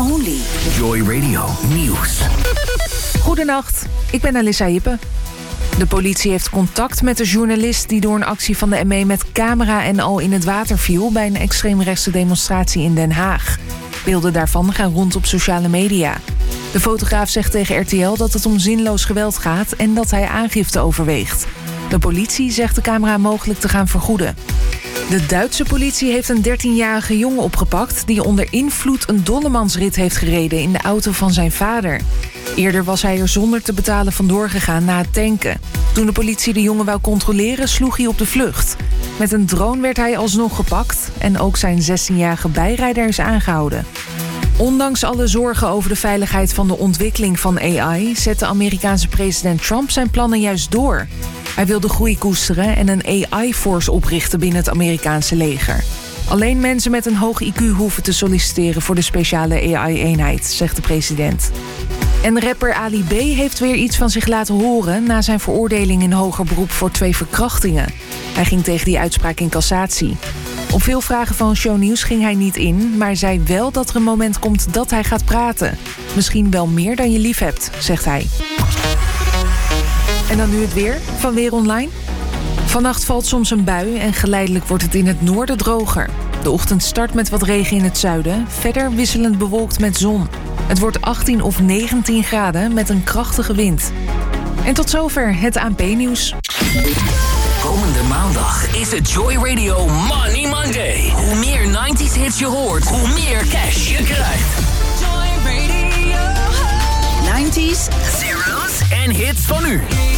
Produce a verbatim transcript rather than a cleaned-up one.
only. Joy Radio Nieuws. Goedenacht, ik ben Alissa Jippe. De politie heeft contact met de journalist die door een actie van de M E met camera en al in het water viel bij een extreemrechtse demonstratie in Den Haag. Beelden daarvan gaan rond op sociale media. De fotograaf zegt tegen R T L dat het om zinloos geweld gaat en dat hij aangifte overweegt. De politie zegt de camera mogelijk te gaan vergoeden. De Duitse politie heeft een dertienjarige jongen opgepakt die onder invloed een dollemansrit heeft gereden in de auto van zijn vader. Eerder was hij er zonder te betalen vandoor gegaan na het tanken. Toen de politie de jongen wou controleren, sloeg hij op de vlucht. Met een drone werd hij alsnog gepakt en ook zijn zestienjarige bijrijder is aangehouden. Ondanks alle zorgen over de veiligheid van de ontwikkeling van A I... zet de Amerikaanse president Trump zijn plannen juist door. Hij wil de groei koesteren en een A I-force oprichten binnen het Amerikaanse leger. Alleen mensen met een hoog I Q hoeven te solliciteren voor de speciale A I-eenheid, zegt de president. En rapper Ali B heeft weer iets van zich laten horen na zijn veroordeling in hoger beroep voor twee verkrachtingen. Hij ging tegen die uitspraak in cassatie. Op veel vragen van Shownieuws ging hij niet in, maar zei wel dat er een moment komt dat hij gaat praten. Misschien wel meer dan je lief hebt, zegt hij. En dan nu het weer van Weer Online. Vannacht valt soms een bui en geleidelijk wordt het in het noorden droger. De ochtend start met wat regen in het zuiden, verder wisselend bewolkt met zon. Het wordt achttien of negentien graden met een krachtige wind. En tot zover het A N P-nieuws. Komende maandag is het Joy Radio Money Monday. Hoe meer nineties hits je hoort, hoe meer cash je krijgt. Joy Radio. nineties, Zeros en hits van nu.